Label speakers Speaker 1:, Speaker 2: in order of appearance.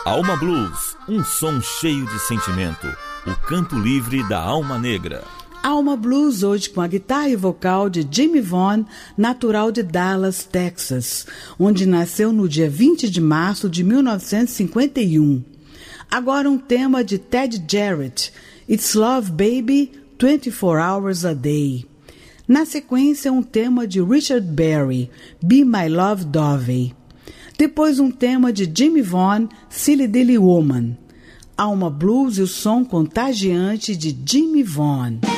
Speaker 1: Alma Blues, um som cheio de sentimento. O canto livre da alma negra.
Speaker 2: Alma Blues hoje com a guitarra e vocal de Jimmy Vaughn, natural de Dallas, Texas, onde nasceu no dia 20 de março de 1951. Agora um tema de Ted Jarrett, It's Love Baby, 24 Hours a Day. Na sequência, um tema de Richard Berry, Be My Love Dovey. Depois um tema de Jimmy Vaughn, Silly Dilly Woman. Alma Blues e o som contagiante de Jimmy Vaughn.